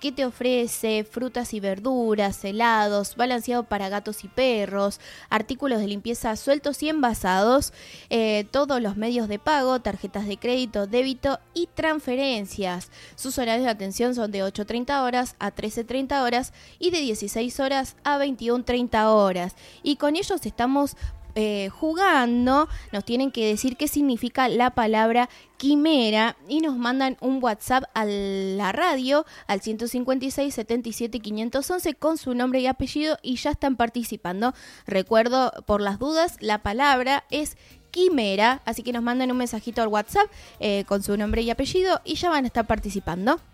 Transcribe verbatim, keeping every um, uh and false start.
que te ofrece frutas y verduras, helados, balanceado para gatos y perros, artículos de limpieza sueltos y envasados, eh, todos los medios de pago, tarjetas de crédito, débito y transferencias. Sus horarios de atención son de ocho treinta horas a trece treinta horas y de dieciséis horas a veintiuno treinta horas. Y con ellos estamos Eh, jugando, nos tienen que decir qué significa la palabra quimera y nos mandan un WhatsApp a la radio al ciento cincuenta y seis, setenta y siete, quinientos once con su nombre y apellido y ya están participando. Recuerdo, por las dudas, la palabra es quimera, así que nos mandan un mensajito al WhatsApp eh, con su nombre y apellido y ya van a estar participando.